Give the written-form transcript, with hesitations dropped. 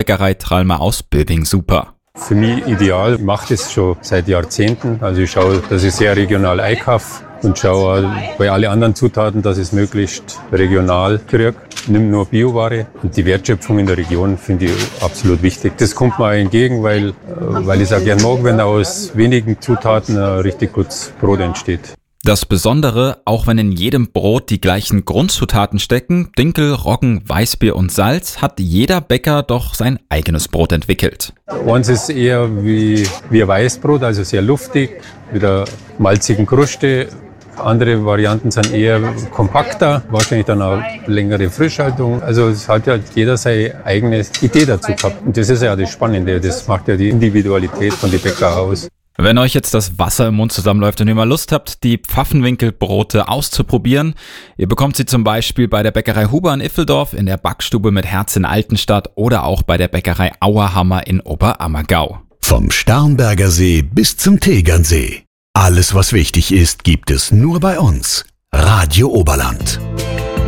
Bäckerei Tralmer aus Böbing super. Für mich ideal, ich mache das schon seit Jahrzehnten. Also ich schaue, dass ich sehr regional einkaufe und schaue bei allen anderen Zutaten, dass ich es möglichst regional kriege. Ich nehme nur Bioware und die Wertschöpfung in der Region finde ich absolut wichtig. Das kommt mir auch entgegen, weil ich es auch gerne mag, wenn aus wenigen Zutaten ein richtig gutes Brot entsteht. Das Besondere, auch wenn in jedem Brot die gleichen Grundzutaten stecken, Dinkel, Roggen, Weißbier und Salz, hat jeder Bäcker doch sein eigenes Brot entwickelt. Eins ist eher wie ein Weißbrot, also sehr luftig, mit einer malzigen Kruste. Andere Varianten sind eher kompakter, wahrscheinlich dann auch längere Frischhaltung. Also es hat ja jeder seine eigene Idee dazu gehabt. Und das ist ja das Spannende, das macht ja die Individualität von den Bäckern aus. Wenn euch jetzt das Wasser im Mund zusammenläuft und ihr mal Lust habt, die Pfaffenwinkelbrote auszuprobieren, ihr bekommt sie zum Beispiel bei der Bäckerei Huber in Iffeldorf, in der Backstube mit Herz in Altenstadt oder auch bei der Bäckerei Auerhammer in Oberammergau. Vom Starnberger See bis zum Tegernsee. Alles, was wichtig ist, gibt es nur bei uns. Radio Oberland.